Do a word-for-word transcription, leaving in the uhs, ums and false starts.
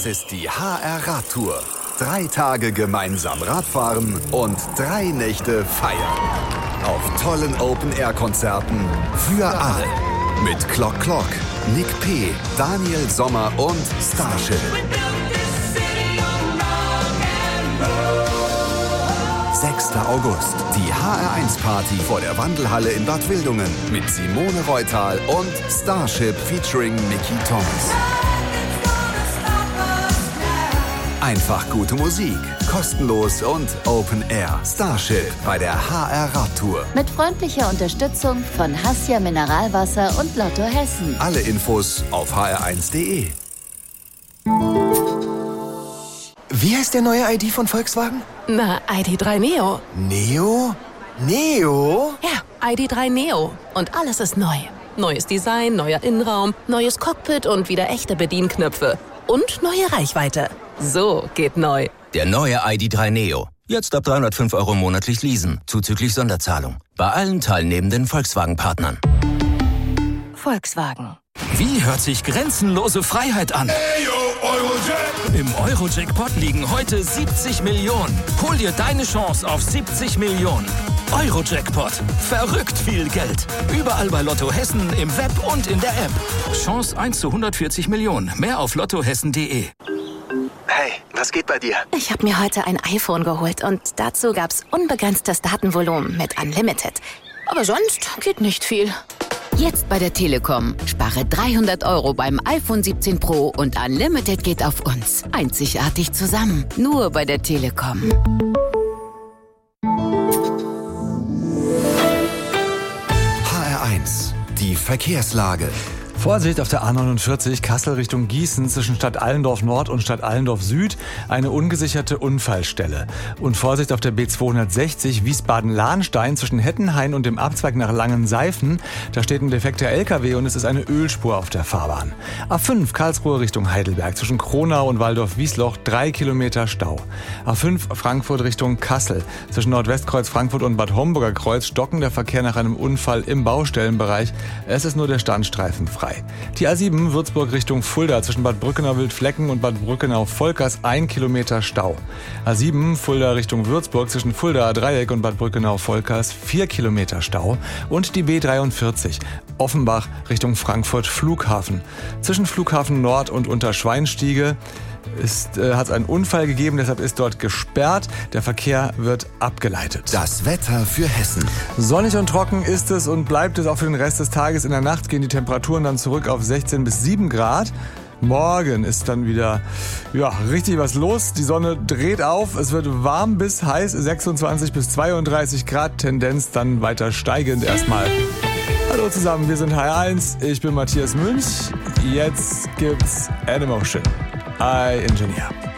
ist die H R Radtour. Drei Tage gemeinsam Radfahren und drei Nächte feiern. Auf tollen Open-Air-Konzerten für alle. Mit Clock Clock, Nick P., Daniel Sommer und Starship. sechster August. Die H R eins Party vor der Wandelhalle in Bad Wildungen mit Simone Reutal und Starship featuring Mickey Thomas. Einfach gute Musik, kostenlos und Open Air. Starship bei der H R Radtour. Mit freundlicher Unterstützung von Hassia Mineralwasser und Lotto Hessen. Alle Infos auf h r eins punkt d e. Wie heißt der neue I D von Volkswagen? Na, I D drei Neo. Neo? Neo? Ja, I D drei Neo. Und alles ist neu. Neues Design, neuer Innenraum, neues Cockpit und wieder echte Bedienknöpfe. Und neue Reichweite. So geht neu. Der neue I D drei Neo. Jetzt ab dreihundertfünf Euro monatlich leasen, zuzüglich Sonderzahlung. Bei allen teilnehmenden Volkswagen-Partnern. Volkswagen. Wie hört sich grenzenlose Freiheit an? Im Euro-Jackpot liegen heute siebzig Millionen. Hol dir deine Chance auf siebzig Millionen. Euro-Jackpot. Verrückt viel Geld. Überall bei Lotto Hessen, im Web und in der App. Chance eins zu hundertvierzig Millionen. Mehr auf lottohessen punkt de. Hey, was geht bei dir? Ich habe mir heute ein iPhone geholt und dazu gab's unbegrenztes Datenvolumen mit Unlimited. Aber sonst geht nicht viel. Jetzt bei der Telekom. Spare dreihundert Euro beim iPhone siebzehn Pro und Unlimited geht auf uns. Einzigartig zusammen. Nur bei der Telekom. H R eins. Die Verkehrslage. Vorsicht auf der A neunundvierzig Kassel Richtung Gießen zwischen Stadt Allendorf Nord und Stadt Allendorf Süd eine ungesicherte Unfallstelle. Und Vorsicht auf der B zweihundertsechzig Wiesbaden-Lahnstein zwischen Hettenhain und dem Abzweig nach Langenseifen. Da steht ein defekter L K W und es ist eine Ölspur auf der Fahrbahn. A fünf Karlsruhe Richtung Heidelberg zwischen Kronau und Waldorf-Wiesloch drei Kilometer Stau. A fünf Frankfurt Richtung Kassel zwischen Nordwestkreuz Frankfurt und Bad Homburger Kreuz stocken der Verkehr nach einem Unfall im Baustellenbereich. Es ist nur der Standstreifen frei. Die A sieben Würzburg Richtung Fulda zwischen Bad Brückenau-Wildflecken und Bad Brückenau-Volkers ein Kilometer Stau. A sieben Fulda Richtung Würzburg zwischen Fuldaer Dreieck und Bad Brückenau-Volkers vier Kilometer Stau. Und die B dreiundvierzig Offenbach Richtung Frankfurt Flughafen. Zwischen Flughafen Nord und Unterschweinstiege ist, äh, hat es einen Unfall gegeben, deshalb ist dort gesperrt. Der Verkehr wird abgeleitet. Das Wetter für Hessen. Sonnig und trocken ist es und bleibt es auch für den Rest des Tages. In der Nacht gehen die Temperaturen dann zurück auf sechzehn bis sieben Grad. Morgen ist dann wieder ja, richtig was los. Die Sonne dreht auf. Es wird warm bis heiß, sechsundzwanzig bis zweiunddreißig Grad. Tendenz dann weiter steigend erstmal. Hallo zusammen, wir sind H R eins. Ich bin Matthias Münch. Jetzt gibt's N-Emotion. I Engineer.